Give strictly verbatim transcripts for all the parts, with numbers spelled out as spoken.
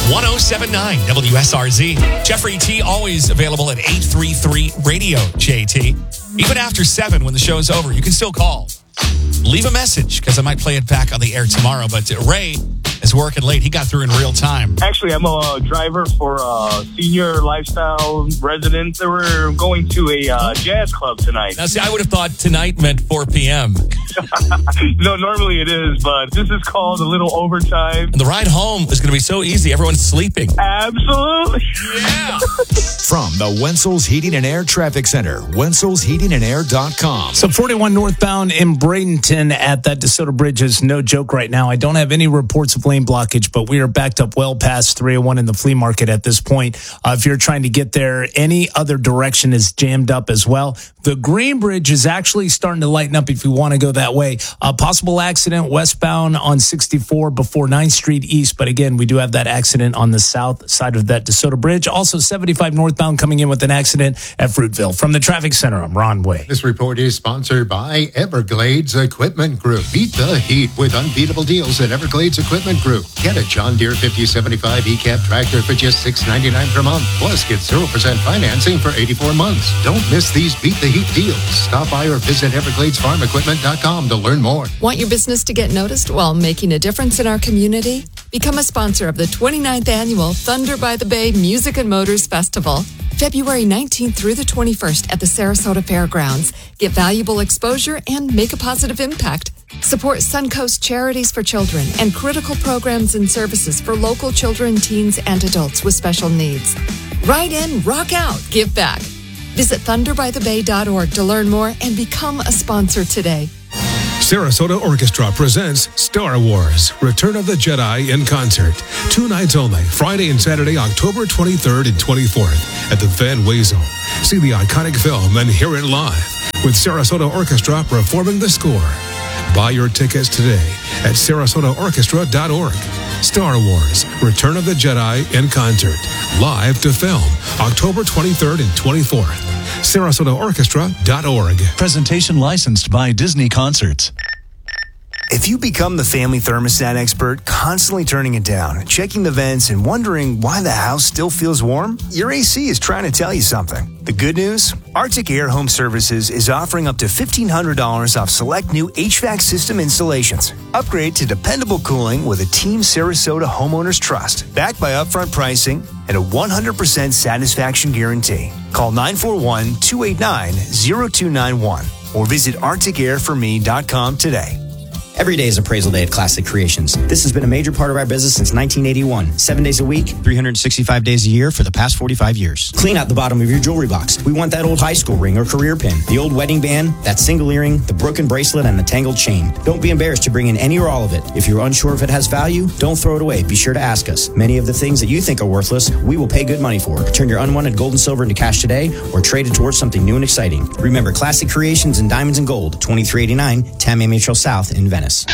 one oh seven point nine W S R Z. Jeffrey T. always available at eight three three radio J T. Even after seven, when the show's over, you can still call. Leave a message, because I might play it back on the air tomorrow. But Ray is working late. He got through in real time. Actually, I'm a driver for a senior lifestyle residents. They were going to a uh, jazz club tonight. Now, see, I would have thought tonight meant four p.m. No, normally it is, but this is called a little overtime. And the ride home is going to be so easy. Everyone's sleeping. Absolutely. Yeah. From the Wenzel's Heating and Air Traffic Center, Wenzel's Heating and Air dot com. So forty-one northbound in Bradenton at that DeSoto Bridge is no joke right now. I don't have any reports of lane blockage, but we are backed up well past three oh one in the flea market at this point. Uh, if you're trying to get there, any other direction is jammed up as well. The Green Bridge is actually starting to lighten up if you want to go that way. A possible accident westbound on sixty-four before ninth Street East. But again, we do have that accident on the south side of that DeSoto Bridge. Also seventy-five northbound coming in with an accident at Fruitville. From the traffic center, I'm Ron Way. This report is sponsored by Everglades Equipment Group. Beat the heat with unbeatable deals at Everglades Equipment Group. Get a John Deere fifty seventy-five E C A P tractor for just six dollars and ninety-nine cents per month. Plus, get zero percent financing for eighty-four months. Don't miss these Beat the Heat deals. Stop by or visit Everglades Farm Equipment dot com to learn more. Want your business to get noticed while making a difference in our community? Become a sponsor of the twenty-ninth Annual Thunder by the Bay Music and Motors Festival, February nineteenth through the twenty-first at the Sarasota Fairgrounds. Get valuable exposure and make a positive impact. Support Suncoast Charities for Children and critical programs and services for local children, teens, and adults with special needs. Ride in, rock out, give back. Visit thunder by the bay dot org to learn more and become a sponsor today. Sarasota Orchestra presents Star Wars, Return of the Jedi in concert. Two nights only, Friday and Saturday, October twenty-third and twenty-fourth at the Van Wezel. See the iconic film and hear it live with Sarasota Orchestra performing the score. Buy your tickets today at sarasota orchestra dot org. Star Wars, Return of the Jedi in concert. Live to film, October twenty-third and twenty-fourth. sarasota orchestra dot org. Presentation licensed by Disney Concerts. If you become the family thermostat expert, constantly turning it down, checking the vents, and wondering why the house still feels warm, your A C is trying to tell you something. The good news? Arctic Air Home Services is offering up to fifteen hundred dollars off select new H V A C system installations. Upgrade to dependable cooling with a Team Sarasota Homeowners Trust, backed by upfront pricing and a one hundred percent satisfaction guarantee. Call nine four one, two eight nine, zero two nine one or visit arctic air for me dot com today. Every day is appraisal day at Classic Creations. This has been a major part of our business since nineteen eighty-one. Seven days a week, three hundred sixty-five days a year for the past forty-five years. Clean out the bottom of your jewelry box. We want that old high school ring or career pin, the old wedding band, that single earring, the broken bracelet, and the tangled chain. Don't be embarrassed to bring in any or all of it. If you're unsure if it has value, don't throw it away. Be sure to ask us. Many of the things that you think are worthless, we will pay good money for. Turn your unwanted gold and silver into cash today or trade it towards something new and exciting. Remember, Classic Creations in Diamonds and Gold, twenty-three eighty-nine Tam Amory Trail South in Venice.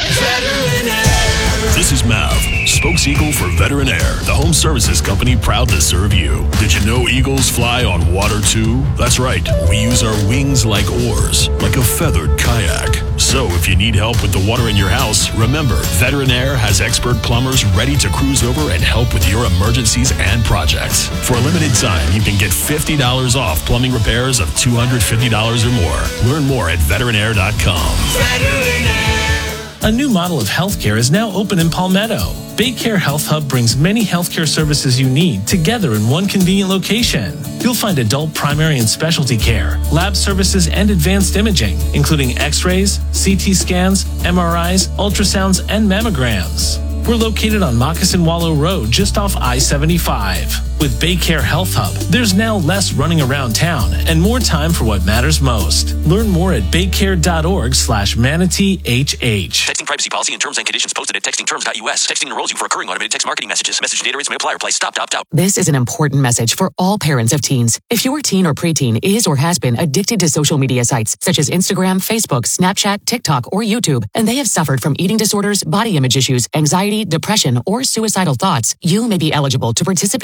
This is Mav, spokes eagle for Veteran Air, the home services company proud to serve you. Did you know eagles fly on water too? That's right, we use our wings like oars, like a feathered kayak. So if you need help with the water in your house, remember, Veteran Air has expert plumbers ready to cruise over and help with your emergencies and projects. For a limited time, you can get fifty dollars off plumbing repairs of two hundred fifty dollars or more. Learn more at veteran air dot com. Veteran Air. A new model of healthcare is now open in Palmetto. Baycare Health Hub brings many healthcare services you need together in one convenient location. You'll find adult primary and specialty care, lab services, and advanced imaging, including x-rays, C T scans, M R Is, ultrasounds, and mammograms. We're located on Moccasin Wallow Road, just off I seventy-five. With Baycare Health Hub, there's now less running around town and more time for what matters most. Learn more at baycare.org slash manatee HH. Texting privacy policy and terms and conditions posted at texting terms dot U S. Texting enrolls you for recurring automated text marketing messages. Message data rates may apply. Reply stop to opt out. This is an important message for all parents of teens. If your teen or preteen is or has been addicted to social media sites such as Instagram, Facebook, Snapchat, TikTok, or YouTube, and they have suffered from eating disorders, body image issues, anxiety, depression, or suicidal thoughts, you may be eligible to participate in a lawsuit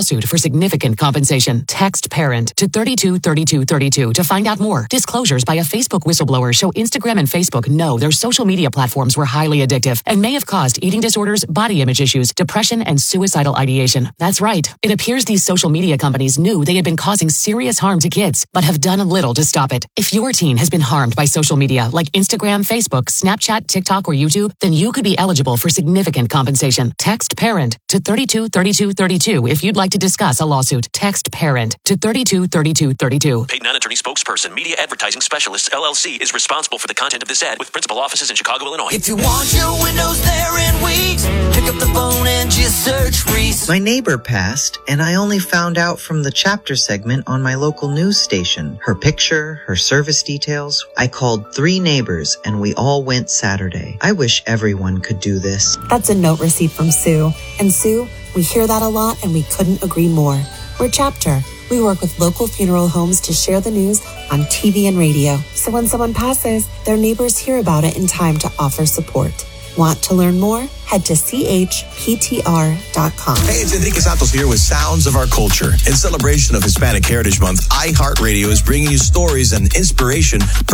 lawsuit for significant compensation. Text parent to thirty-two thirty-two thirty-two to find out more. Disclosures by a Facebook whistleblower show Instagram and Facebook know their social media platforms were highly addictive and may have caused eating disorders, body image issues, depression, and suicidal ideation. That's right. It appears these social media companies knew they had been causing serious harm to kids, but have done little to stop it. If your teen has been harmed by social media like Instagram, Facebook, Snapchat, TikTok, or YouTube, then you could be eligible for significant compensation. Text parent to thirty-two thirty-two thirty-two if you'd like to discuss a lawsuit. Text parent to thirty-two thirty-two thirty-two. Paid non-attorney spokesperson, Media Advertising Specialists, L L C, is responsible for the content of this ad with principal offices in Chicago, Illinois. If you want your windows there in weeks, pick up the phone and just search Reese. My neighbor passed, and I only found out from the chapter segment on my local news station. Her picture, her service details. I called three neighbors, and we all went Saturday. I wish everyone could do this. That's a note receipt from Sue. And Sue, we hear that a lot, and we couldn't agree more. We're Chapter. We work with local funeral homes to share the news on T V and radio. So when someone passes, their neighbors hear about it in time to offer support. Want to learn more? Head to C H P T R dot com. Hey, it's Enrique Santos here with Sounds of Our Culture. In celebration of Hispanic Heritage Month, iHeartRadio is bringing you stories and inspiration from